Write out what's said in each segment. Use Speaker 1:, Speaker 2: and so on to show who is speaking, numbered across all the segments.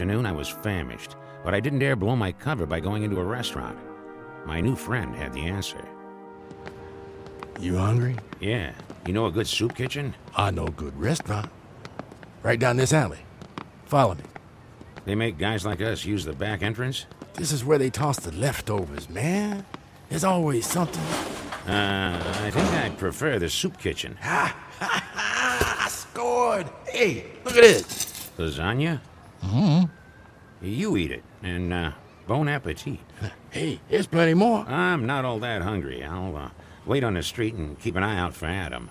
Speaker 1: afternoon, I was famished, but I didn't dare blow my cover by going into a restaurant. My new friend had the answer.
Speaker 2: You hungry?
Speaker 1: Yeah. You know a good soup kitchen?
Speaker 2: I know a good restaurant. Right down this alley. Follow me.
Speaker 1: They make guys like us use the back entrance?
Speaker 2: This is where they toss the leftovers, man. There's always something.
Speaker 1: I think I'd prefer the soup kitchen.
Speaker 2: I scored. Hey, look at this.
Speaker 1: Lasagna?
Speaker 2: Mm-hmm.
Speaker 1: You eat it, and bon appetit.
Speaker 2: Hey, there's plenty more.
Speaker 1: I'm not all that hungry. I'll wait on the street and keep an eye out for Adam.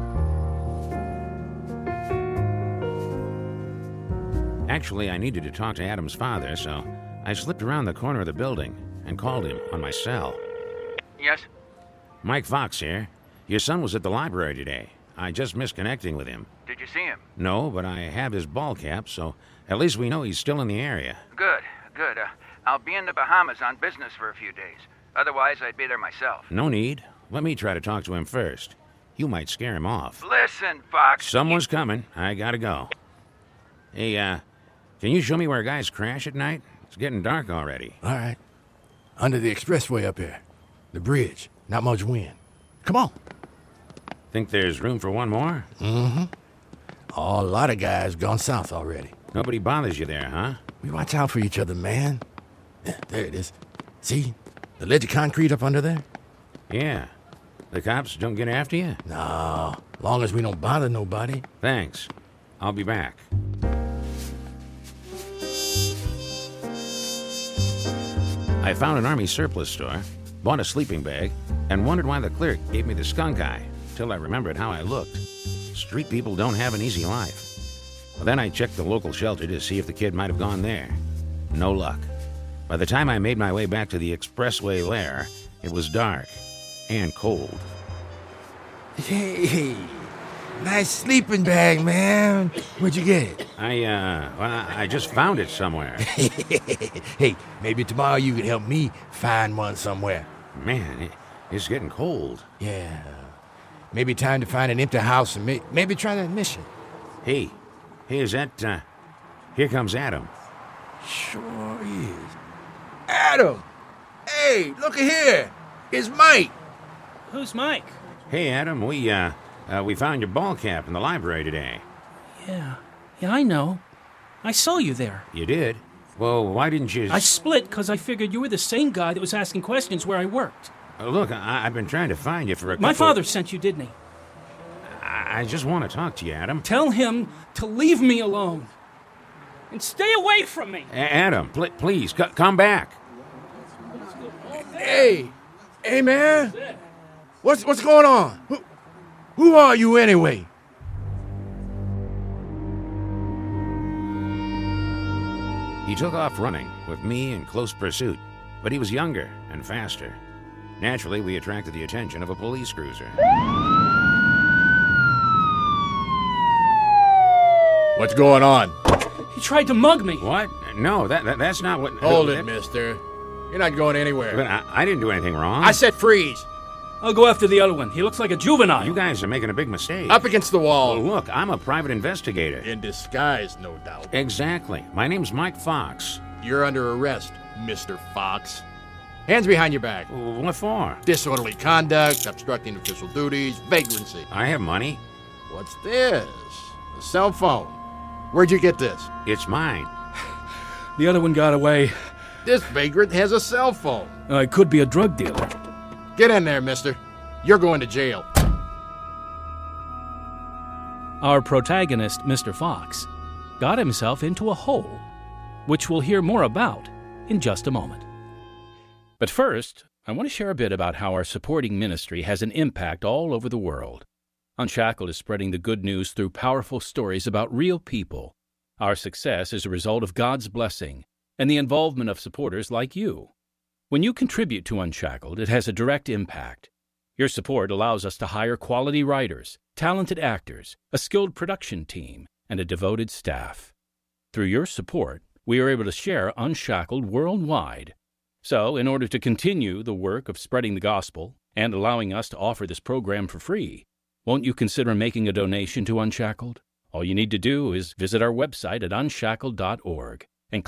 Speaker 1: Actually, I needed to talk to Adam's father, so I slipped around the corner of the building and called him on my cell.
Speaker 3: Yes?
Speaker 1: Mike Fox here. Your son was at the library today. I just missed connecting with him.
Speaker 3: Did you see him?
Speaker 1: No, but I have his ball cap, so at least we know he's still in the area.
Speaker 3: Good. I'll be in the Bahamas on business for a few days. Otherwise, I'd be there myself.
Speaker 1: No need. Let me try to talk to him first. You might scare him off.
Speaker 3: Listen, Fox.
Speaker 1: Someone's coming. I gotta go. Hey, can you show me where guys crash at night? It's getting dark already.
Speaker 2: All right. Under the expressway up here. The bridge. Not much wind. Come on.
Speaker 1: Think there's room for one more?
Speaker 2: Mm-hmm. Oh, a lot of guys gone south already.
Speaker 1: Nobody bothers you there, huh?
Speaker 2: We watch out for each other, man. There it is. See? The ledge of concrete up under there?
Speaker 1: Yeah. The cops don't get after you?
Speaker 2: No. Long as we don't bother nobody.
Speaker 1: Thanks. I'll be back. I found an Army surplus store, bought a sleeping bag, and wondered why the clerk gave me the skunk eye, till I remembered how I looked. Street people don't have an easy life. Then I checked the local shelter to see if the kid might have gone there. No luck. By the time I made my way back to the expressway lair, it was dark and cold.
Speaker 2: Hey, nice sleeping bag, man. Where'd you get it?
Speaker 1: I just found it somewhere.
Speaker 2: Hey, maybe tomorrow you could help me find one somewhere.
Speaker 1: Man, it's getting cold.
Speaker 2: Yeah. Maybe time to find an empty house and maybe try that mission.
Speaker 1: Hey, is that, here comes Adam.
Speaker 2: Sure is. Adam! Hey, look at here. It's Mike.
Speaker 4: Who's Mike?
Speaker 1: Hey, Adam, we found your ball cap in the library today.
Speaker 4: Yeah, I know. I saw you there.
Speaker 1: You did? Well, why didn't you...
Speaker 4: I split because I figured you were the same guy that was asking questions where I worked.
Speaker 1: Look, I've been trying to find you for a couple...
Speaker 4: My father sent you, didn't he?
Speaker 1: I just want to talk to you, Adam.
Speaker 4: Tell him to leave me alone. And stay away from me.
Speaker 1: Adam, please, come back.
Speaker 2: Hey, man. What's going on? Who are you anyway?
Speaker 1: He took off running, with me in close pursuit, but he was younger and faster. Naturally, we attracted the attention of a police cruiser.
Speaker 2: What's going on?
Speaker 4: He tried to mug me.
Speaker 1: What? No, that's not what...
Speaker 2: Hold it, mister. You're not going anywhere.
Speaker 1: But I didn't do anything wrong.
Speaker 2: I said freeze.
Speaker 4: I'll go after the other one. He looks like a juvenile.
Speaker 1: You guys are making a big mistake.
Speaker 2: Up against the wall.
Speaker 1: Well, look, I'm a private investigator.
Speaker 2: In disguise, no doubt.
Speaker 1: Exactly. My name's Mike Fox.
Speaker 2: You're under arrest, Mr. Fox. Hands behind your back.
Speaker 1: What for?
Speaker 2: Disorderly conduct, obstructing official duties, vagrancy.
Speaker 1: I have money.
Speaker 2: What's this? A cell phone. Where'd you get this?
Speaker 1: It's mine.
Speaker 4: The other one got away.
Speaker 2: This vagrant has a cell phone.
Speaker 4: It could be a drug dealer.
Speaker 2: Get in there, mister. You're going to jail.
Speaker 4: Our protagonist, Mr. Fox, got himself into a hole, which we'll hear more about in just a moment. But first, I want to share a bit about how our supporting ministry has an impact all over the world. Unshackled is spreading the good news through powerful stories about real people. Our success is a result of God's blessing and the involvement of supporters like you. When you contribute to Unshackled, it has a direct impact. Your support allows us to hire quality writers, talented actors, a skilled production team, and a devoted staff. Through your support, we are able to share Unshackled worldwide. So, in order to continue the work of spreading the gospel and allowing us to offer this program for free, won't you consider making a donation to Unshackled? All you need to do is visit our website at unshackled.org.